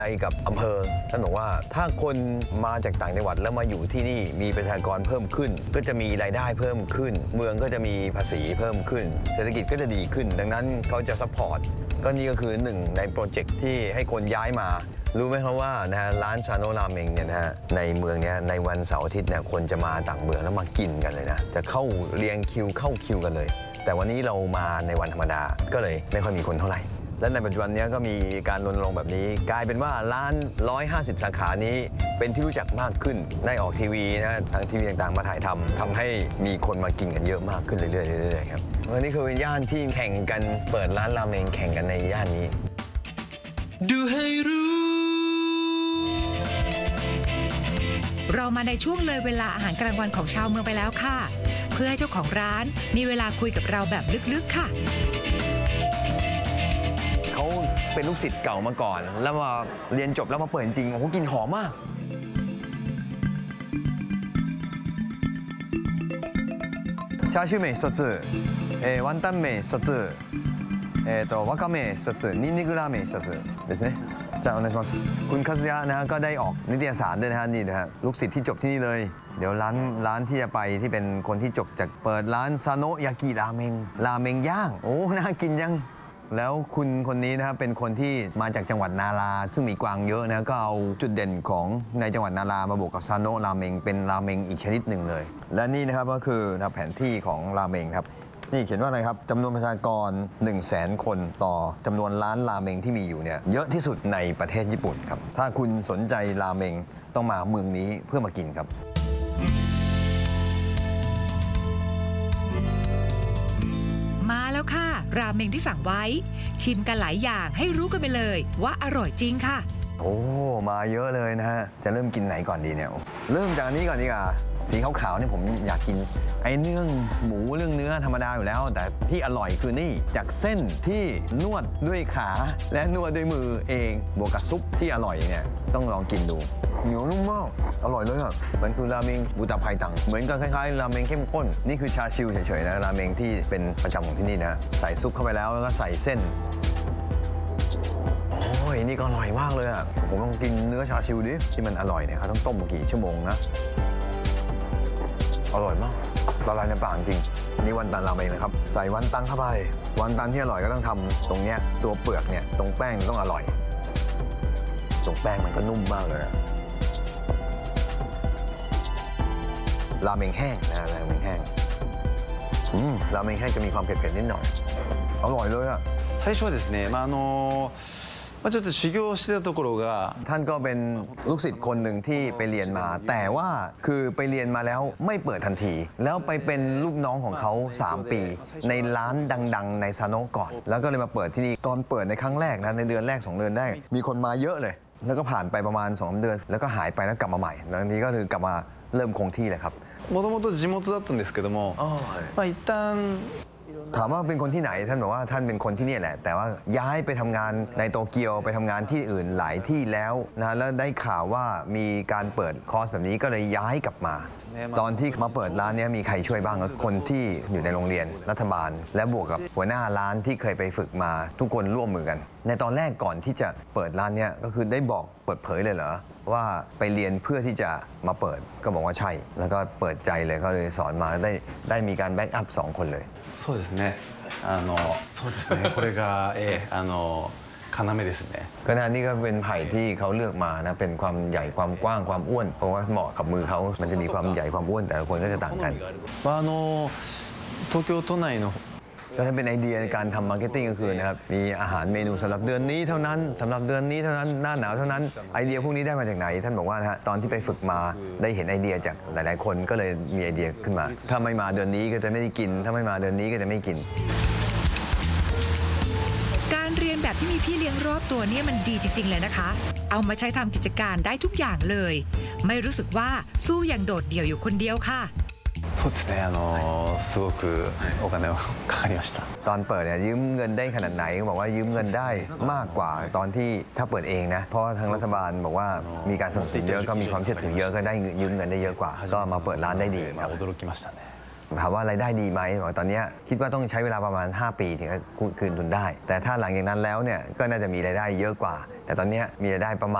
กับอำเภอท่านบอกว่าถ้าคนมาจากต่างจังหวัดแล้วมาอยู่ที่นี่มีประชากรเพิ่มขึ้นก็จะมีรายได้เพิ่มขึ้นเมืองก็จะมีภาษีเพิ่มขึ้นเศรษฐกิจก็จะดีขึ้นดังนั้นเขาจะซัพพอร์ตก็นี่ก็คือหนึ่งในโปรเจกต์ที่ให้คนย้ายมารู้ไหมครับว่านะฮะร้านชาโนราเมงเนี่ยนะฮะในเมืองเนี้ยในวันเสาร์อาทิตย์เนี่ยคนจะมาต่างเมืองแล้วมากินกันเลยนะจะเข้าเรียงคิวเข้าคิวกันเลยแต่วันนี้เรามาในวันธรรมดาก็เลยไม่ค่อยมีคนเท่าไหร่และในปัจจุบันนี้ก็มีการรณรงค์แบบนี้กลายเป็นว่าร้าน150 สาขานี้เป็นที่รู้จักมากขึ้นได้ออกทีวีนะทางทีวีต่างๆมาถ่ายทำให้มีคนมากินกันเยอะมากขึ้นเรื่อยๆครับวันนี้คือเป็นย่านที่แข่งกันเปิดร้านราเมงแข่งกันในย่านนี้ดูให้รู้เรามาในช่วงเลยเวลาอาหารกลางวันของชาวเมืองไปแล้วค่ะเพื่อให้เจ้าของร้านมีเวลาคุยกับเราแบบลึกๆค่ะเขาเป็นลูกศิษย์เก่ามาก่อนแล้วมาเรียนจบแล้วมาเปิดจริงโอ้โหกลิ่นหอมมากチャーシュー麺1つ、ワンタン麺1つ、わかめ1つ、ニンニクラーメン1つですねじゃあお願いしますคุณคัตสึยะนะฮะก็ได้ออกนิตยสารด้วยนะฮะนี่นะฮะลูกศิษย์ที่จบที่นี่เลยเดี๋ยวร้านที่จะไปที่เป็นคนที่จบจากเปิดร้านซาโนะยากิราเมงย่างโอ้น่ากินยังแล้วคุณคนนี้นะครับเป็นคนที่มาจากจังหวัดนาราซึ่งมีกวางเยอะนะก็เอาจุดเด่นของในจังหวัดนารามาบวกกับซาโนะราเมงเป็นราเมงอีกชนิดหนึ่งเลยและนี่นะครับก็คือแผนที่ของราเมงครับนี่เขียนว่าอะไรครับจำนวนประชากร 100,000 คนต่อจำนวนร้านราเมงที่มีอยู่เนี่ยเยอะที่สุดในประเทศญี่ปุ่นครับถ้าคุณสนใจราเมงต้องมาเมืองนี้เพื่อมากินครับมาแล้วค่ะราเมงที่สั่งไว้ชิมกันหลายอย่างให้รู้กันไปเลยว่าอร่อยจริงค่ะโอ้มาเยอะเลยนะฮะจะเริ่มกินไหนก่อนดีเนี่ยเริ่มจากอันนี้ก่อนดีกว่าสีขาวๆนี่ผมอยากกินไอ้เรื่องหมูเรื่องเนื้อธรรมดาอยู่แล้วแต่ที่อร่อยคือนี่จากเส้นที่นวดด้วยขาและนวดด้วยมือเองบวกกับซุปที่อร่อยเนี่ยต้องลองกินดูเหนียวนุ่มมากอร่อยเลยอ่ะมันคือราเมงบูตาไพตังเหมือนกันคล้ายๆราเมงเข้มข้นนี่คือชาชิวเฉยๆนะราเมงที่เป็นประจำของที่นี่นะใส่ซุปเข้าไปแล้วก็ใส่เส้นโอ้ยนี่ก็อร่อยมากเลยอ่ะผมลองกินเนื้อชาชิวดิที่มันอร่อยเนี่ยเขาต้องต้มกี่ชั่วโมงนะอร่อยมากละลายในปากจริงนี่วันตันราเมงนะครับใส่วันตันเข้าไปวันตันที่อร่อยก็ต้องทำตรงเนี้ยตัวเปลือกเนี่ยตรงแป้งต้องอร่อยตรงแป้งมันก็นุ่มมากเลยราเมงแห้งนะราเมงแห้งราเมงแห้งจะมีความเผ็ดๆนิดหน่อยอร่อยเลยอ่ะ最初はですね、ちょっと修行してたところがท่านก็เป็นลูกศิษย์คนหนึ่งที่ไปเรียนมาแต่ว่าคือไปเรียนมาแล้วไม่เปิดทันทีแล้วไปเป็นลูกน้องของเขา3 ปีในร้านดังๆในซาโนะก่อนแล้วก็เลยมาเปิดที่นี่ตอนเปิดในครั้งแรกนะในเดือนแรก2 เดือนแรกมีคนมาเยอะเลยแล้วก็ผ่านไปประมาณ2 เดือนแล้วก็หายไปแล้วกลับมาใหม่แล้วนี้ก็คือกลับมาเริ่มคงที่เลยครับもともと地元だったんですけども一旦ถามว่าเป็นคนที่ไหนท่านบอกว่าท่านเป็นคนที่นี่แหละแต่ว่าย้ายไปทำงานในโตเกียวไปทำงานที่อื่นหลายที่แล้วนะแล้วได้ข่าวว่ามีการเปิดคอร์สแบบนี้ก็เลยย้ายกลับมาตอนที่มาเปิดร้านนี้มีใครช่วยบ้างคนที่อยู่ในโรงเรียนรัฐบาลและบวกกับหัวหน้าร้านที่เคยไปฝึกมาทุกคนร่วมมือกันในตอนแรกก่อนที่จะเปิดร้านนี้ก็คือได้บอกเปิดเผยเลยเหรอว่าไปเรียนเพื่อที่จะมาเปิดก็บอกว่าใช่แล้วก็เปิดใจเลยก็เลยสอนมาได้มีการแบ็กอัพ2 คนเลยそうですねそうですねこれが要ですねก็นะนี่ก็เป็นไผ่ที่เขาเลือกมานะเป็นความใหญ่ความกว้างความอ้วนเพราะว่าเหมาะกับมือเขามันจะมีความใหญ่ความอ้วนแต่ละคนก็จะต่างกัน東京都内のก็ถ้าเป็นไอเดียในการทำมาร์เก็ตติ้งก็คือนะครับมีอาหารเมนูสำหรับเดือนนี้เท่านั้นสำหรับเดือนนี้เท่านั้นหน้าหนาวเท่านั้นไอเดียพวกนี้ได้มาจากไหนท่านบอกว่านะฮะตอนที่ไปฝึกมาได้เห็นไอเดียจากหลายๆคนก็เลยมีไอเดียขึ้นมาถ้าไม่มาเดือนนี้ก็จะไม่ได้กินถ้าไม่มาเดือนนี้ก็จะไม่กินการเรียนแบบที่มีพี่เลี้ยงรอบตัวเนี่ยมันดีจริงๆเลยนะคะเอามาใช้ทำกิจการได้ทุกอย่างเลยไม่รู้สึกว่าสู้อย่างโดดเดี่ยวอยู่คนเดียวค่ะそうですねすごくお金はかかりましたตอนเปิดเนี่ยยืมเงินได้ขนาดไหนบอกว่ายืมเงินได้มากกว่าตอนที่ถ้าเปิดเองนะเพราะทางรัฐบาลบอกว่ามีการสนับสนุนเยอะก็มีความเชื่อถือเยอะก็ได้ยืมเงินได้เยอะกว่าก็มาเปิดร้านได้ดีครับ驚きましたねถามว่ารายได้ดีไหมบอกตอนนี้คิดว่าต้องใช้เวลาประมาณ5 ปีถึงจะคืนทุนได้แต่ถ้าหลังจากนั้นแล้วเนี่ยก็น่าจะมีรายได้เยอะกว่าแต่ตอนนี้มีรายได้ประมาณ